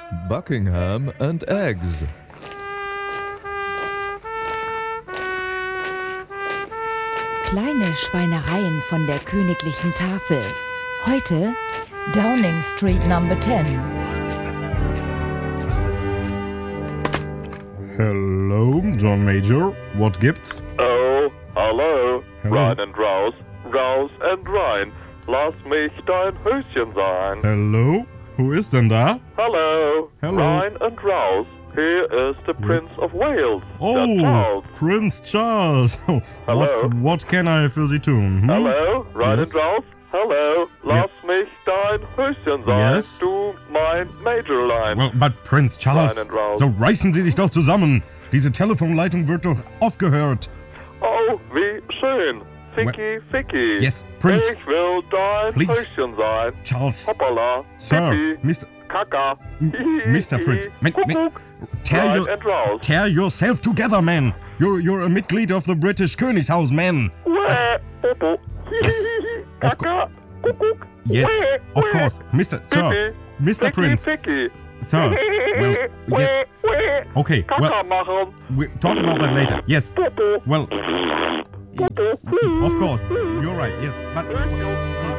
Buckingham and Eggs. Kleine Schweinereien von der königlichen Tafel. Heute Downing Street Number 10. Hello, John Major. What gibt's? Oh, hallo. Hello. Rein und raus, raus und rein. Lass mich dein Höschen sein. Hello? Who ist denn da? Hallo. Hello. Rein und raus. Here is the Prince of Wales. der Oh, Charles. Prince Charles. Hello. What can I für Sie tun? Hm? Hallo. Rein Yes. und raus. Hallo. Lass mich dein Höschen sein. Yes. Du mein Majorlein. Well, but Prince Charles, Rein und raus. so reißen Sie sich doch zusammen. Diese Telefonleitung wird doch aufgehört. Oh, wie schön. Ficky, Ficky. Yes, Prince. Ich will dein Please. Höschen sein. Charles, Hoppala. Sir, Pipi. Mr. Kaka. Mr. Prince. Kuckuck. Tear, Rein und raus. tear yourself together, man. You're a Mitglied of the British Königshaus, man. Popo. Yes. Of Kaka. Kuckuck. Yes, of course. Mr. Sir, Mr. Prince. Ficky. Sir, well, yeah. Okay, Kaka well, machen. we'll talk about that later. Yes, Popo. well, Popo. of course. You're right, yes. But